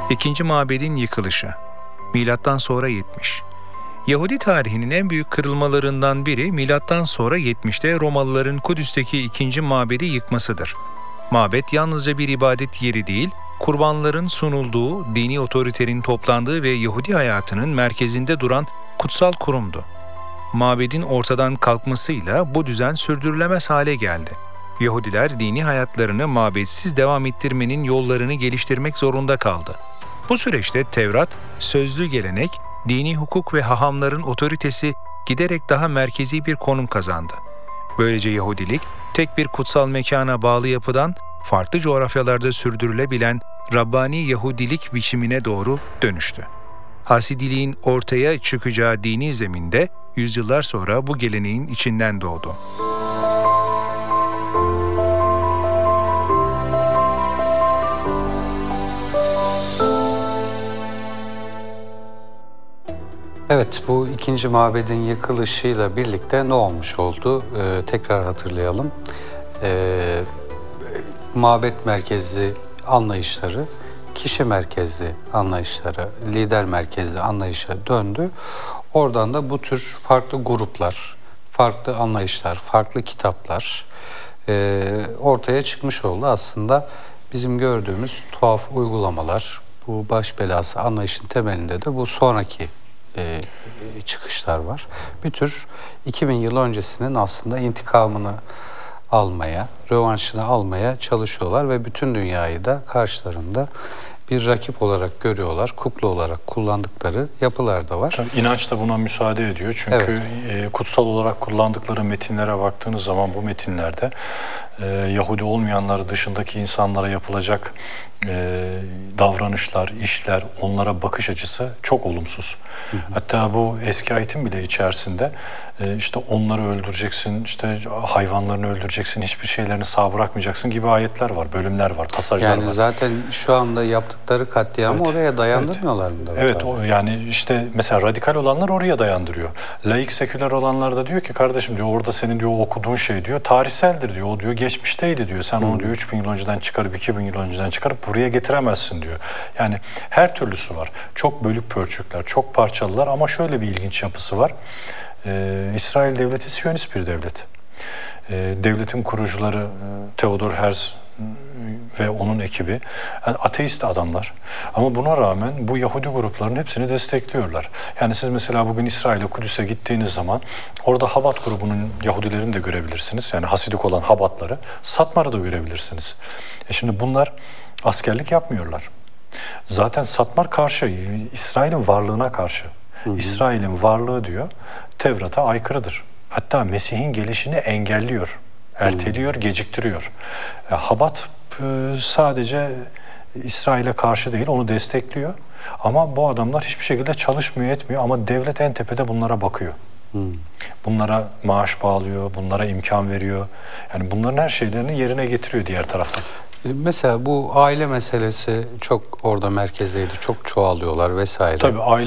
İkinci mabedin yıkılışı. Milattan sonra 70. Yahudi tarihinin en büyük kırılmalarından biri milattan sonra 70'te Romalıların Kudüs'teki ikinci mabedi yıkmasıdır. Mabet yalnızca bir ibadet yeri değil, kurbanların sunulduğu, dini otoritenin toplandığı ve Yahudi hayatının merkezinde duran kutsal kurumdu. Mabedin ortadan kalkmasıyla bu düzen sürdürülemez hale geldi. Yahudiler dini hayatlarını mabetsiz devam ettirmenin yollarını geliştirmek zorunda kaldı. Bu süreçte Tevrat, sözlü gelenek, dini hukuk ve hahamların otoritesi giderek daha merkezi bir konum kazandı. Böylece Yahudilik, tek bir kutsal mekana bağlı yapıdan farklı coğrafyalarda sürdürülebilen Rabbani Yahudilik biçimine doğru dönüştü. Hasidiliğin ortaya çıkacağı dini zeminde yüzyıllar sonra bu geleneğin içinden doğdu. Evet, bu ikinci mabedin yıkılışıyla birlikte ne olmuş oldu? Tekrar hatırlayalım. Mabet merkezli anlayışları, kişi merkezli anlayışlara, lider merkezli anlayışa döndü. Oradan da bu tür farklı gruplar, farklı anlayışlar, farklı kitaplar ortaya çıkmış oldu. Aslında bizim gördüğümüz tuhaf uygulamalar, bu baş belası anlayışın temelinde de bu sonraki çıkışlar var. Bir tür 2000 yıl öncesinin aslında intikamını almaya, rövanşını almaya çalışıyorlar ve bütün dünyayı da karşılarında bir rakip olarak görüyorlar. Kukla olarak kullandıkları yapılar da var. Tabii inanç da buna müsaade ediyor. Çünkü kutsal olarak kullandıkları metinlere baktığınız zaman bu metinlerde Yahudi olmayanları dışındaki insanlara yapılacak davranışlar, işler, onlara bakış açısı çok olumsuz. Hatta bu eski ayetin bile içerisinde işte onları öldüreceksin, işte hayvanlarını öldüreceksin, hiçbir şeylerini sağ bırakmayacaksın gibi ayetler var, bölümler var, pasajlar var. Yani zaten şu anda yaptıkları katliamı oraya dayandırmıyorlar mı? Evet, yani işte mesela radikal olanlar oraya dayandırıyor. Laik, seküler olanlar da diyor ki kardeşim diyor orada senin diyor okuduğun şey diyor tarihseldir diyor. O diyor geçmişteydi diyor. Sen onu diyor 3000 yıl önceden çıkarıp 2000 yıl önceden çıkarıp buraya getiremezsin diyor. Yani her türlüsü var. Çok bölük pörçükler, çok parçalılar ama şöyle bir ilginç yapısı var. İsrail devleti Siyonist bir devlet. Devletin kurucuları Theodor Herzl ve onun ekibi yani ateist adamlar. Ama buna rağmen bu Yahudi grupların hepsini destekliyorlar. Yani siz mesela bugün İsrail'e, Kudüs'e gittiğiniz zaman orada Habat grubunun Yahudilerini de görebilirsiniz. Yani Hasidik olan Habatları, Satmar'ı da görebilirsiniz. Şimdi bunlar askerlik yapmıyorlar. Zaten Satmar karşı, İsrail'in varlığına karşı. İsrail'in varlığı diyor Tevrat'a aykırıdır. Hatta Mesih'in gelişini engelliyor, erteliyor, geciktiriyor. Habat sadece İsrail'e karşı değil, onu destekliyor. Ama bu adamlar hiçbir şekilde çalışmıyor, etmiyor ama devlet en tepede bunlara bakıyor. Bunlara maaş bağlıyor, bunlara imkan veriyor. Yani bunların her şeylerini yerine getiriyor diğer taraftan. Mesela bu aile meselesi çok orada merkezdeydi, çok çoğalıyorlar vesaire. Tabii aile